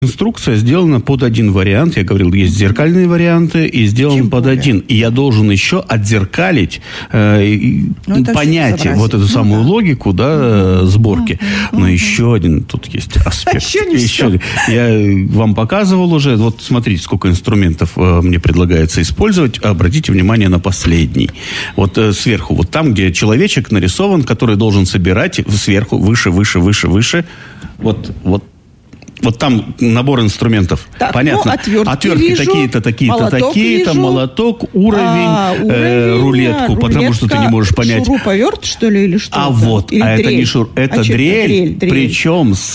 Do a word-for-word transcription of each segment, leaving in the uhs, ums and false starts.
Инструкция сделана под один вариант. Я говорил, есть зеркальные варианты, и сделан Тем под более. один. И я должен еще отзеркалить, э, ну, понять вот эту ну, самую да. логику да, mm-hmm. сборки. Mm-hmm. Но еще один тут есть аспект. Еще не еще. Я вам показывал уже. Вот смотрите, сколько инструментов э, мне предлагается использовать. Обратите внимание на последний. Вот э, сверху, вот там, где человечек нарисован, который должен собирать сверху, выше, выше, выше, выше. Вот, вот. Вот там набор инструментов. Так, понятно. Ну, отвертки, отвертки вижу, такие-то, такие-то, такие-то, вижу. молоток, уровень, а, уровень э, рулетку, рулетка, потому что ты не можешь понять. Шуруповерт, что ли, или что? А это? Вот, или а дрель? Это не шур, это а дрель, дрель, дрель, причем с...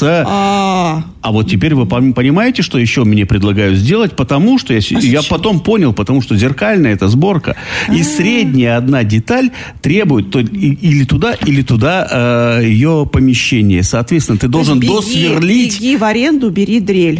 А, а вот теперь вы понимаете, что еще мне предлагают сделать, потому что я, а я потом понял, потому что зеркальная это сборка, А-а-а. и средняя одна деталь требует то, и, или туда, или туда э, ее помещение. Соответственно, ты должен беги, досверлить... Беги в аренду, бери дрель.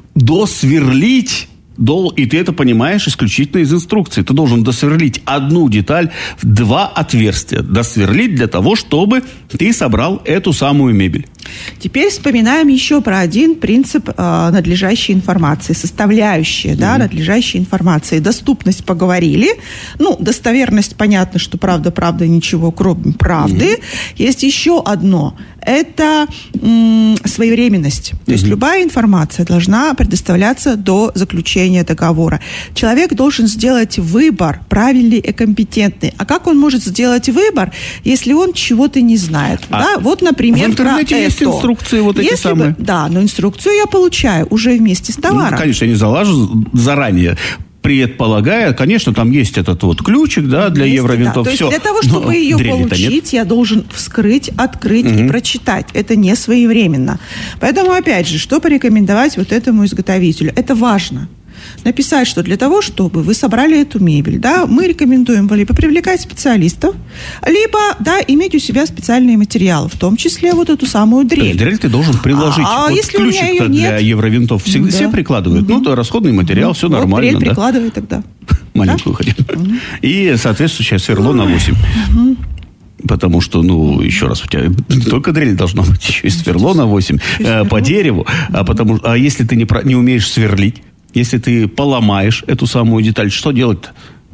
Досверлить... Дол, и ты это понимаешь исключительно из инструкции. Ты должен досверлить одну деталь в два отверстия. Досверлить для того, чтобы ты собрал эту самую мебель. Теперь вспоминаем еще про один принцип э, надлежащей информации. Составляющие mm-hmm. да, надлежащей информации. Доступность поговорили. Ну, достоверность, понятно, что правда, правда, ничего кроме правды. Mm-hmm. Есть еще одно. Это м, своевременность. То mm-hmm. есть любая информация должна предоставляться до заключения договора. Человек должен сделать выбор, правильный и компетентный. А как он может сделать выбор, если он чего-то не знает? А да? Вот, например, в интернете есть это. Инструкции вот эти если самые. Бы, да, но инструкцию я получаю уже вместе с товаром. Ну, конечно, я не залажу заранее. Предполагая, конечно, там есть этот вот ключик, да, для есть, евровинтов. Да. То все. есть для того, чтобы но ее получить, я должен вскрыть, открыть угу. и прочитать. Это не своевременно. Поэтому, опять же, что порекомендовать вот этому изготовителю? Это важно. Написать, что для того, чтобы вы собрали эту мебель, да, мы рекомендуем либо привлекать специалистов, либо, да, иметь у себя специальные материалы, в том числе вот эту самую дрель. То есть дрель ты должен приложить. А, вот если ключик-то для евровинтов все, да. все прикладывают. Угу. Ну, то расходный материал, все вот нормально. Дрель да? прикладывай тогда. Маленькую да? хотим. Угу. И соответствующее сверло на восемь. Угу. Потому что, ну, еще раз, у тебя не только дрель должна быть, еще и сверло на восемь э, по дереву. А, потому, а если ты не, не умеешь сверлить, если ты поломаешь эту самую деталь, что делать-то?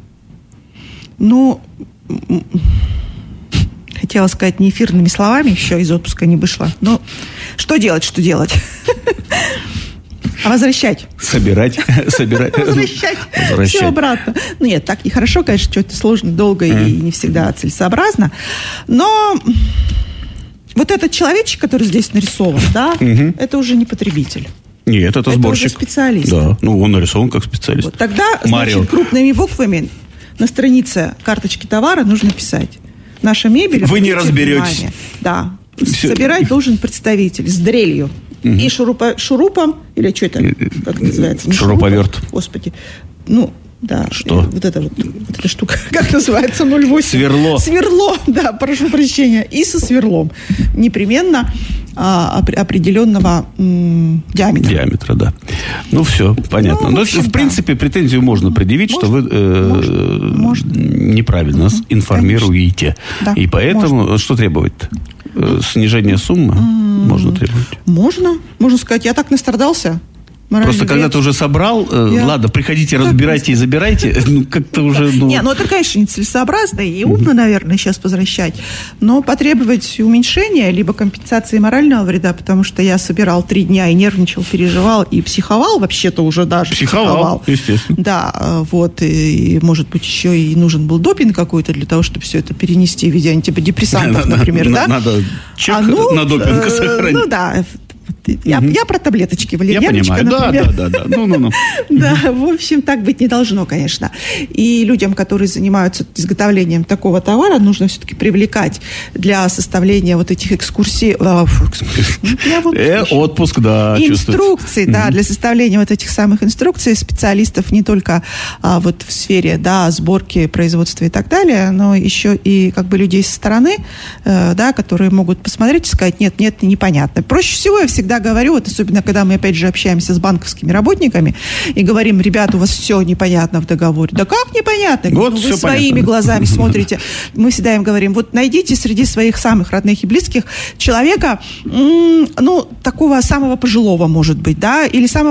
Ну, хотела сказать не эфирными словами, еще из отпуска не вышла. Но что делать, что делать? А возвращать. Собирать. собирать. Возвращать. Все обратно. Ну нет, так нехорошо, конечно, что это сложно, долго и не всегда целесообразно. Но вот этот человечек, который здесь нарисован, да, это уже не потребитель. Нет, это, это сборщик. Это уже специалист. Да, ну он нарисован как специалист. Вот, тогда, значит, крупными буквами на странице карточки товара нужно писать. Наша мебель... Вы не разберетесь. Внимание. Да. Все. Собирать должен представитель с дрелью. Угу. И шурупа, шурупом, или что это, как это называется? Не шуруповерт. Шурупом, господи. Ну, да. Что? Вот эта вот, вот эта штука, как называется, ноль восемь. Сверло. Сверло, да, прошу прощения. И со сверлом. Непременно а, определенного м, диаметра. Диаметра, да. Ну, все, понятно. Ну, в, общем, в принципе, да. претензию можно предъявить, можно, что вы э, можно, можно. неправильно угу. информируете. Да, и поэтому можно. Что требовать-то? Снижение суммы м-м- можно требовать? Можно. Можно сказать, я так настрадался. Просто когда ты уже собрал, я... ладно, приходите, разбирайте и забирайте, ну, как-то уже... Ну... Не, ну это, конечно, нецелесообразно и умно, mm-hmm. наверное, сейчас возвращать, но потребовать уменьшения, либо компенсации морального вреда, потому что я собирал три дня и нервничал, переживал и психовал, вообще-то уже даже психовал. Психовал, естественно. Да, вот, и, может быть, еще и нужен был допинг какой-то для того, чтобы все это перенести в виде антидепрессантов, например, да? Надо чек на допинг сохранить. Ну да, Я, угу. я про таблеточки валерьяночка, я понимаю, например. Да, да, да. Ну, ну, ну. Да, в общем, так быть не должно, конечно. И людям, которые занимаются изготовлением такого товара, нужно все-таки привлекать для составления вот этих экскурсий. Э, отпуск, да. Инструкций, да, для составления вот этих самых инструкций специалистов не только а, вот в сфере, да, сборки, производства и так далее, но еще и как бы людей со стороны, э, да, которые могут посмотреть и сказать, нет, нет, непонятно. Проще всего я всегда всегда говорю, вот особенно когда мы, опять же, общаемся с банковскими работниками и говорим, ребята, у вас все непонятно в договоре. Да как непонятно? Вот ну, вы своими понятно. глазами смотрите. Мы всегда им говорим, вот найдите среди своих самых родных и близких человека, ну, такого самого пожилого, может быть, да, или самого